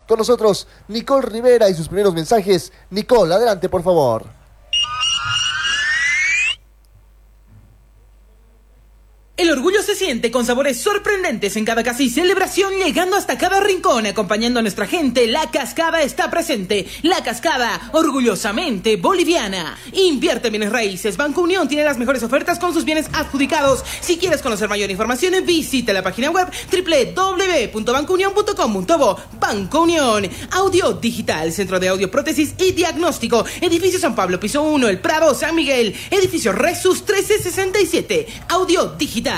Con nosotros, Nicole Rivera y sus primeros mensajes. Nicole, adelante, por favor. El orgullo se siente con sabores sorprendentes en cada casa y celebración, llegando hasta cada rincón, acompañando a nuestra gente. La Cascada está presente. La Cascada, orgullosamente boliviana. Invierte en bienes raíces. Banco Unión tiene las mejores ofertas con sus bienes adjudicados. Si quieres conocer mayor información, visita la página web www.bancounion.com.bo. Banco Unión. Audio Digital, Centro de Audio, Prótesis y Diagnóstico. Edificio San Pablo, piso 1, El Prado, San Miguel. Edificio Resus 1367. Audio Digital.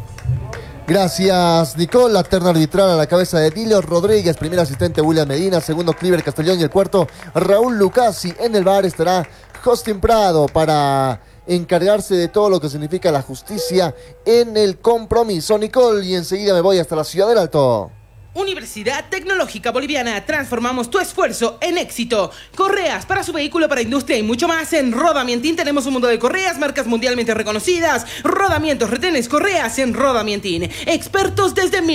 Gracias, Nicole. La terna arbitral a la cabeza de Dilio Rodríguez, primer asistente William Medina, segundo Cliver Castellón y el cuarto Raúl Lucasi. En el bar estará Justin Prado para encargarse de todo lo que significa la justicia en el compromiso. Nicole, y enseguida me voy hasta la Ciudad del Alto. Universidad Tecnológica Boliviana, transformamos tu esfuerzo en éxito. Correas para su vehículo, para industria y mucho más. En Rodamientín tenemos un mundo de correas, marcas mundialmente reconocidas. Rodamientos, retenes, correas en Rodamientín. Expertos desde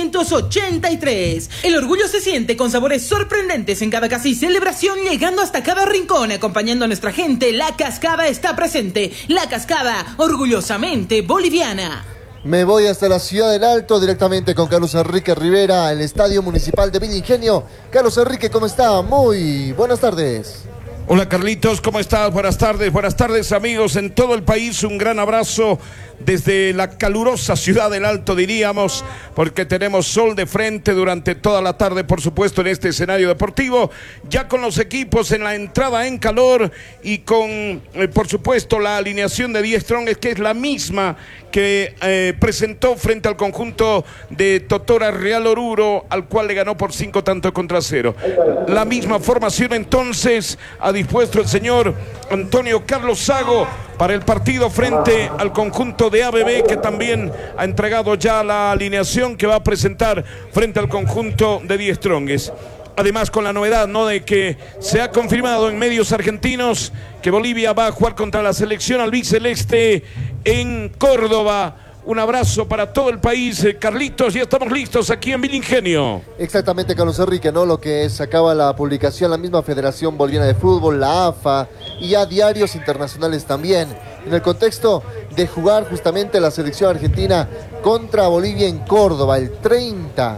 1983. El orgullo se siente con sabores sorprendentes en cada casa y celebración, llegando hasta cada rincón, acompañando a nuestra gente. La Cascada está presente. La Cascada, orgullosamente boliviana. Me voy hasta la Ciudad del Alto directamente con Carlos Enrique Rivera, el Estadio Municipal de Villa Ingenio. Carlos Enrique, ¿cómo está? Muy buenas tardes. Hola Carlitos, ¿cómo estás? Buenas tardes amigos en todo el país. Un gran abrazo desde la calurosa Ciudad del Alto, diríamos, porque tenemos sol de frente durante toda la tarde, por supuesto, en este escenario deportivo, ya con los equipos en la entrada en calor y con, por supuesto, la alineación de Die Strongest, que es la misma que presentó frente al conjunto de Totora Real Oruro, al cual le ganó por 5 tantos contra 0. La misma formación entonces ha dispuesto el señor Antonio Carlos Sago para el partido frente al conjunto de ABB, que también ha entregado ya la alineación que va a presentar frente al conjunto de Die Strongest. Además, con la novedad, ¿no?, de que se ha confirmado en medios argentinos que Bolivia va a jugar contra la selección albiceleste en Córdoba. Un abrazo para todo el país. Carlitos, ya estamos listos aquí en Villa Ingenio. Exactamente, Carlos Enrique, ¿no? Lo que sacaba la publicación, la misma Federación Boliviana de Fútbol, la AFA, y ya diarios internacionales también, en el contexto de jugar justamente la selección argentina contra Bolivia en Córdoba el 30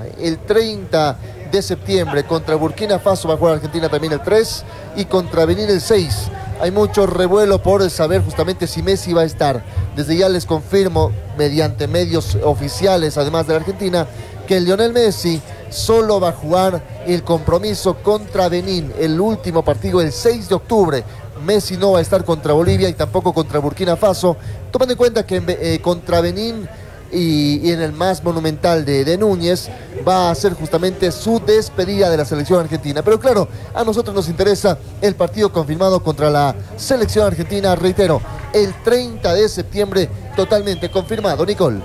de septiembre. Contra Burkina Faso va a jugar Argentina también el 3 y contra Benín el 6. Hay mucho revuelo por saber justamente si Messi va a estar. Desde ya les confirmo, mediante medios oficiales, además de la Argentina, que Lionel Messi solo va a jugar el compromiso contra Benín, el último partido el 6 de octubre. Messi no va a estar contra Bolivia y tampoco contra Burkina Faso, tomando en cuenta que contra Benín y en el más monumental de Núñez va a ser justamente su despedida de la selección argentina. Pero claro, a nosotros nos interesa el partido confirmado contra la selección argentina, reitero, el 30 de septiembre, totalmente confirmado. Nicole.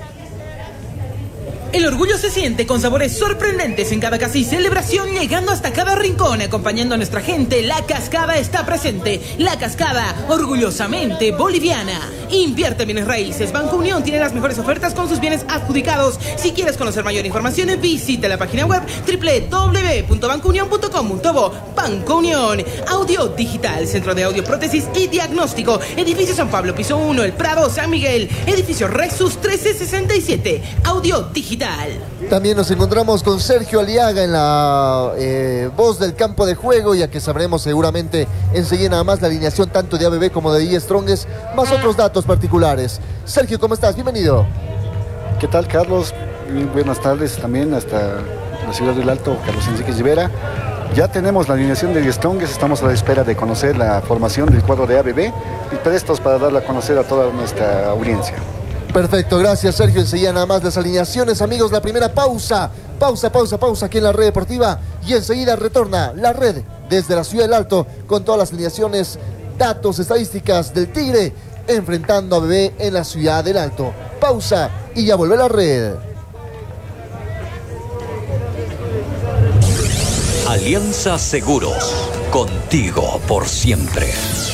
El orgullo se siente con sabores sorprendentes en cada casa y celebración, llegando hasta cada rincón, acompañando a nuestra gente. La Cascada está presente. La Cascada, orgullosamente boliviana. Invierte en bienes raíces. Banco Unión tiene las mejores ofertas con sus bienes adjudicados. Si quieres conocer mayor información, visita la página web www.bancounion.com.bo. Banco Unión. Audio Digital, Centro de Audio, Prótesis y Diagnóstico. Edificio San Pablo, piso 1, El Prado, San Miguel. Edificio Resus 1367. Audio Digital. También nos encontramos con Sergio Aliaga en la voz del campo de juego, ya que sabremos seguramente enseguida nada más la alineación tanto de ABB como de Die Strongest, más otros datos particulares. Sergio, ¿cómo estás? Bienvenido. ¿Qué tal, Carlos? Muy buenas tardes también hasta la Ciudad del Alto, Carlos Enrique Rivera. Ya tenemos la alineación de Die Strongest, estamos a la espera de conocer la formación del cuadro de ABB y prestos para darla a conocer a toda nuestra audiencia. Perfecto, gracias Sergio. Enseguida nada más las alineaciones, amigos. La primera pausa aquí en la red deportiva y enseguida retorna la red desde la Ciudad del Alto con todas las alineaciones, datos, estadísticas del Tigre enfrentando a ABB en la Ciudad del Alto. Pausa y ya vuelve la red. Alianza Seguros, contigo por siempre.